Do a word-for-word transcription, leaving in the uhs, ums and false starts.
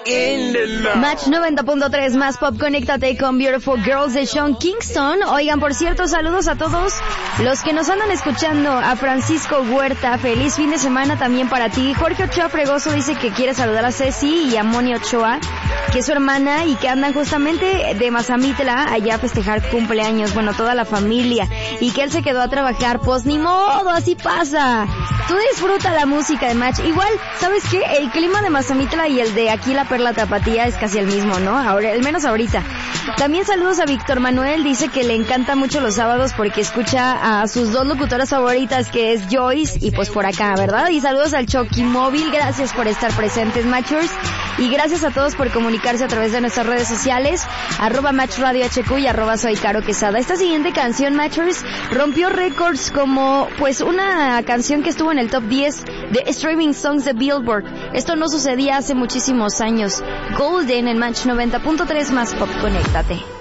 in the know. Match noventa punto tres más Pop, conéctate con Beautiful Girls de Sean Kingston. Oigan, por cierto, saludos a todos los que nos andan escuchando. A Francisco Huerta, feliz fin de semana también para ti. Jorge Ochoa Fregoso dice que quiere saludar a Ceci y a Moni Ochoa, que es su hermana y que andan justamente de Mazamitla allá a festejar cumpleaños, bueno, toda la familia, y que él se quedó a trabajar. Pues ni modo, así pasa. Tú disfruta la música de Match. Igual, ¿sabes qué? El clima de Mazamitla y el de aquí la Perla Tapatía es casi el mismo, ¿no? Ahora, al menos ahorita. También saludos a Víctor Manuel, dice que le encanta mucho los sábados porque escucha a sus dos locutoras favoritas, que es Joyce y pues por acá, ¿verdad? Y saludos al Chucky Móvil, gracias por estar presentes, Matchers, y gracias a todos por comunicarse a través de nuestras redes sociales, arroba Match Radio H Q y arroba Soy Caro Quesada. Esta siguiente canción, Matchers, rompió récords como pues una canción que estuvo en el top diez de Streaming Songs de Billboard. Esto no sucedía hace muchísimos años. Golden en Match noventa punto tres más Pop, conéctate.